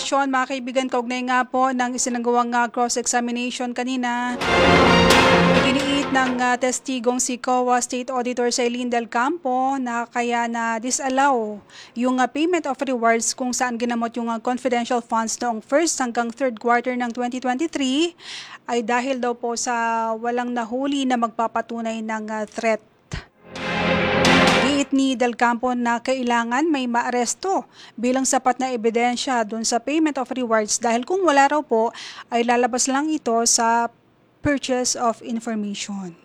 impormasyon mga kaibigan, kaugnay nga po ng isinagawang cross-examination kanina. Iniit ng testigong si COA State Auditor Sailin Del Campo na kaya na disallow yung payment of rewards kung saan ginamot yung confidential funds noong first hanggang third quarter ng 2023 ay dahil daw po sa walang nahuli na magpapatunay ng threat. Giit ni Del Campo na kailangan may maaresto bilang sapat na ebidensya dun sa payment of rewards dahil kung wala raw po ay lalabas lang ito sa purchase of information.